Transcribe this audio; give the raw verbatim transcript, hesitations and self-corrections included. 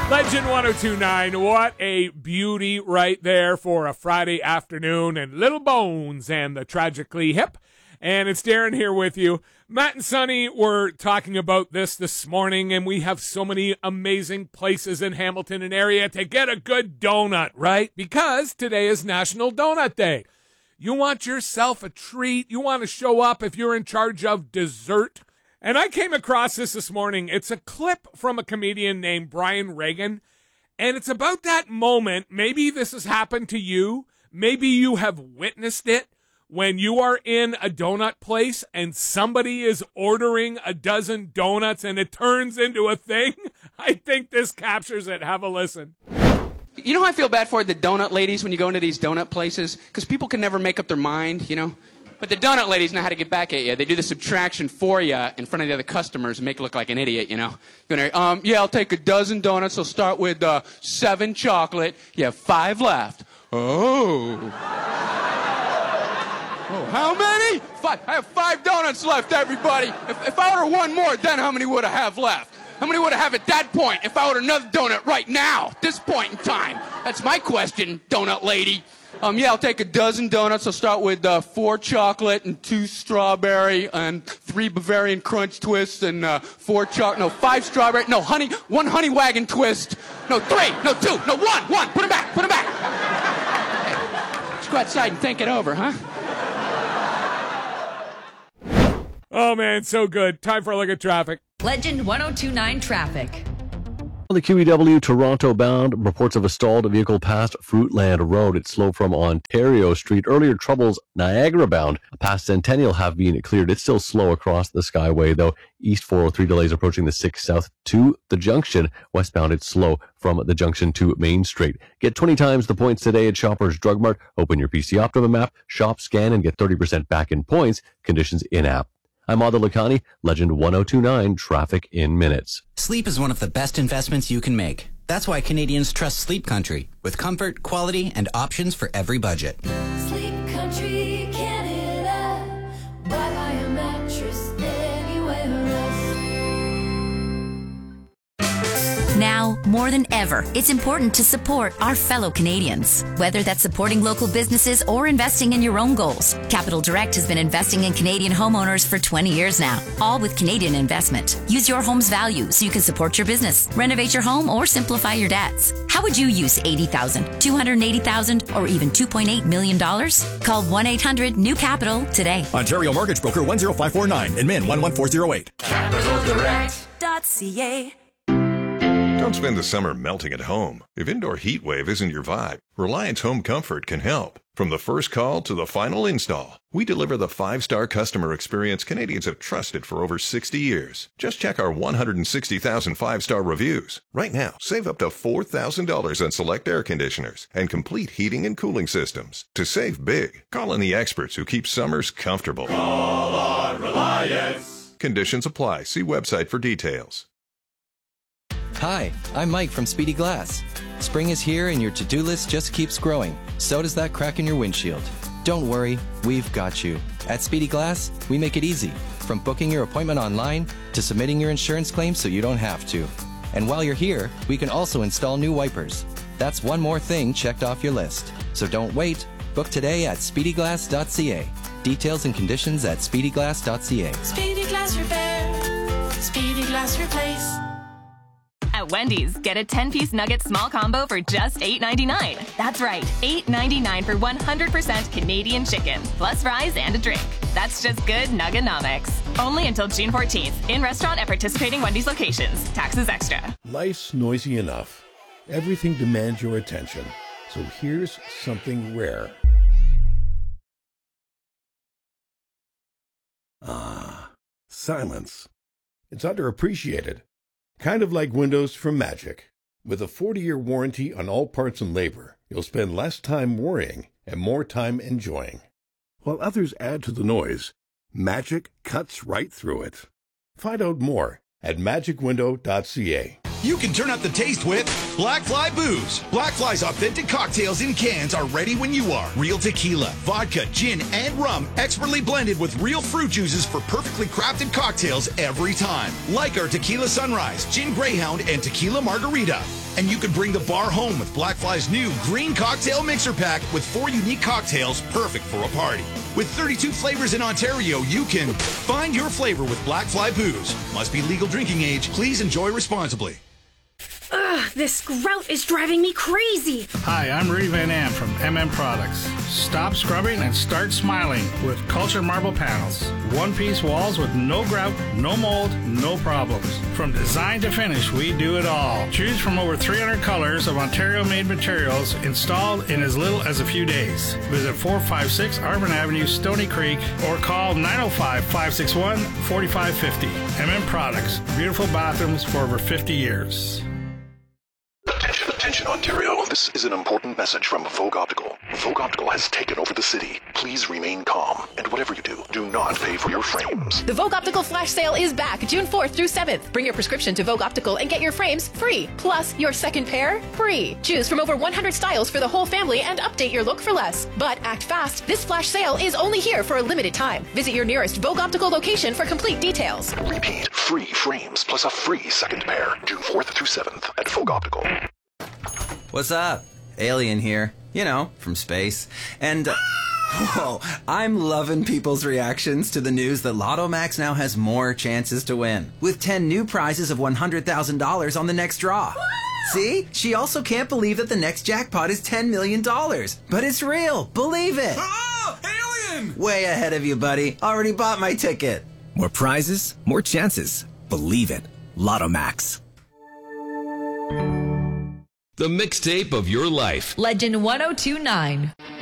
Legend one oh two point nine, what a beauty right there for a Friday afternoon, and Little Bones and the Tragically Hip. And it's Darren here with you. Matt and Sonny were talking about this this morning, and we have so many amazing places in Hamilton and area to get a good donut, right? Because today is National Donut Day. You want yourself a treat. You want to show up if you're in charge of dessert. And I came across this this morning. It's a clip from a comedian named Brian Regan, and it's about that moment. Maybe this has happened to you. Maybe you have witnessed it when you are in a donut place and somebody is ordering a dozen donuts and it turns into a thing. I think this captures it. Have a listen. You know how I feel bad for the donut ladies when you go into these donut places? Because people can never make up their mind, you know? But the donut ladies know how to get back at you. They do the subtraction for you in front of the other customers and make you look like an idiot, you know? You're gonna, um, yeah, I'll take a dozen donuts. I'll start with uh, seven chocolate. You have five left. Oh. Oh, how many? Five. I have five donuts left, everybody. If, if I order one more, then how many would I have left? How many would I have at that point if I order another donut right now, at this point in time? That's my question, donut lady. Um, yeah, I'll take a dozen donuts. I'll start with uh, four chocolate and two strawberry and three Bavarian Crunch twists and uh, four chocolate, no, five strawberry, no, honey, one honey wagon twist, no, three, no, two, no, one, one, put them back, put them back. Hey, let's go outside and think it over, huh? Oh, man, so good. Time for a look at traffic. Legend one oh two point nine traffic. The Q E W Toronto bound, reports of a stalled vehicle past Fruitland Road. It's slow from Ontario Street. Earlier troubles Niagara bound past Centennial have been cleared. It's still slow across the Skyway, though. East four oh three delays approaching the six South to the junction. Westbound, it's slow from the junction to Main Street. Get twenty times the points today at Shoppers Drug Mart. Open your P C Optimum app, shop, scan, and get thirty percent back in points. Conditions in-app. I'm Adil Lakhani, Legend one oh two point nine, traffic in minutes. Sleep is one of the best investments you can make. That's why Canadians trust Sleep Country, with comfort, quality, and options for every budget. Sleep Country, Canada. Buy a mattress anywhere else. Now, more than ever, it's important to support our fellow Canadians. Whether that's supporting local businesses or investing in your own goals, Capital Direct has been investing in Canadian homeowners for twenty years now, all with Canadian investment. Use your home's value so you can support your business, renovate your home, or simplify your debts. How would you use eighty thousand dollars, two hundred eighty thousand dollars, or even two point eight million dollars? Call one eight hundred new capital today. Ontario Mortgage Broker one zero five four nine and Min one one four zero eight. capital direct dot c a. Don't spend the summer melting at home. If indoor heat wave isn't your vibe, Reliance Home Comfort can help. From the first call to the final install, we deliver the five-star customer experience Canadians have trusted for over sixty years. Just check our one hundred sixty thousand five-star reviews. Right now, save up to four thousand dollars on select air conditioners and complete heating and cooling systems. To save big, call on the experts who keep summers comfortable. Call on Reliance. Conditions apply. See website for details. Hi, I'm Mike from Speedy Glass. Spring is here and your to-do list just keeps growing. So does that crack in your windshield. Don't worry, we've got you. At Speedy Glass, we make it easy. From booking your appointment online to submitting your insurance claim so you don't have to. And while you're here, we can also install new wipers. That's one more thing checked off your list. So don't wait. Book today at speedy glass dot c a. Details and conditions at speedy glass dot c a. Speedy Glass Repair. Speedy Glass Replace. At Wendy's, get a ten-piece nugget small combo for just eight ninety-nine. That's right, eight ninety-nine for one hundred percent Canadian chicken, plus fries and a drink. That's just good Nuggenomics. Only until June fourteenth, in-restaurant at participating Wendy's locations. Taxes extra. Life's noisy enough. Everything demands your attention. So here's something rare. Ah, silence. It's underappreciated. Kind of like windows from Magic. With a forty-year warranty on all parts and labor, you'll spend less time worrying and more time enjoying. While others add to the noise, Magic cuts right through it. Find out more at magic window dot c a. you can turn up the taste with Black Fly Booze. Black Fly's authentic cocktails in cans are ready when you are. Real tequila, vodka, gin, and rum, expertly blended with real fruit juices for perfectly crafted cocktails every time. Like our Tequila Sunrise, Gin Greyhound, and Tequila Margarita. And you can bring the bar home with Black Fly's new Green Cocktail Mixer Pack with four unique cocktails perfect for a party. With thirty-two flavors in Ontario, you can find your flavor with Black Fly Booze. Must be legal drinking age. Please enjoy responsibly. Ugh, this grout is driving me crazy. Hi, I'm Rudy Van Am from M M Products. Stop scrubbing and start smiling with Culture Marble Panels. One-piece walls with no grout, no mold, no problems. From design to finish, we do it all. Choose from over three hundred colors of Ontario-made materials installed in as little as a few days. Visit four five six Arvin Avenue, Stony Creek, or call nine oh five, five six one, four five five oh. M M Products. Beautiful bathrooms for over fifty years. Attention, attention, Ontario. This is an important message from Vogue Optical. Vogue Optical has taken over the city. Please remain calm. And whatever you do, do not pay for your frames. The Vogue Optical Flash Sale is back June fourth through seventh. Bring your prescription to Vogue Optical and get your frames free. Plus, your second pair free. Choose from over one hundred styles for the whole family and update your look for less. But act fast. This flash sale is only here for a limited time. Visit your nearest Vogue Optical location for complete details. Repeat, free frames plus a free second pair. June fourth through seventh at Vogue Optical. What's up? Alien here. You know, from space. And, uh, whoa, I'm loving people's reactions to the news that Lotto Max now has more chances to win. With ten new prizes of one hundred thousand dollars on the next draw. See? She also can't believe that the next jackpot is ten million dollars. But it's real. Believe it. Oh, alien! Way ahead of you, buddy. Already bought my ticket. More prizes, more chances. Believe it. Lotto Max. The mixtape of your life. Legend one oh two nine.